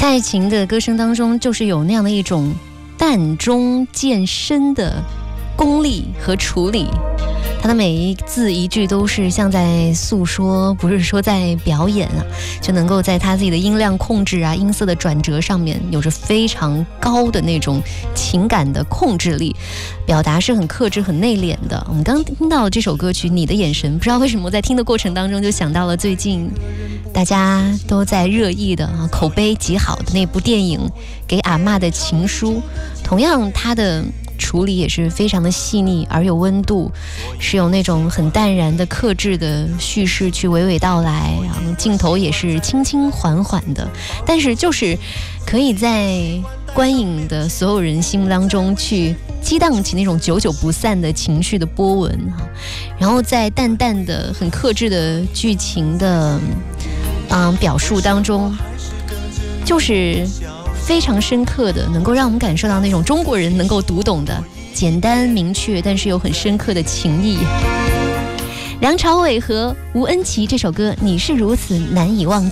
蔡爱琴的歌声当中，就是有那样的一种淡中见深的功力和处理。他的每一字一句都是像在诉说，不是说在表演啊，就能够在他自己的音量控制啊、音色的转折上面有着非常高的那种情感的控制力，表达是很克制、很内敛的。我们刚听到这首歌曲《你的眼神》，不知道为什么在听的过程当中就想到了最近大家都在热议的口碑极好的那部电影《给阿嬷的情书》，同样它的处理也是非常的细腻而有温度，是有那种很淡然的克制的叙事去娓娓道来，然后镜头也是轻轻缓缓的，但是就是可以在观影的所有人心目当中去激荡起那种久久不散的情绪的波纹，然后在淡淡的很克制的剧情的表述当中，就是非常深刻的能够让我们感受到那种中国人能够读懂的简单明确但是又很深刻的情谊。梁朝伟和吴恩琪这首歌《你是如此难以忘记》。